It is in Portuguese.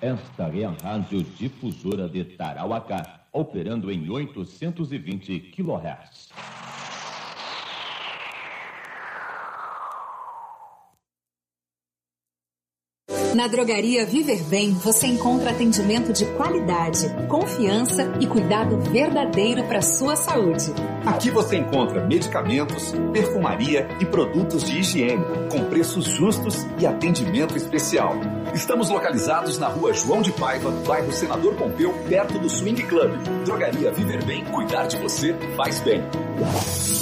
Esta é a Rádio Difusora de Tarauacá, operando em 820 kHz. Na Drogaria Viver Bem, você encontra atendimento de qualidade, confiança e cuidado verdadeiro para a sua saúde. Aqui você encontra medicamentos, perfumaria e produtos de higiene, com preços justos e atendimento especial. Estamos localizados na Rua João de Paiva, bairro Senador Pompeu, perto do Swing Club. Drogaria Viver Bem, cuidar de você faz bem.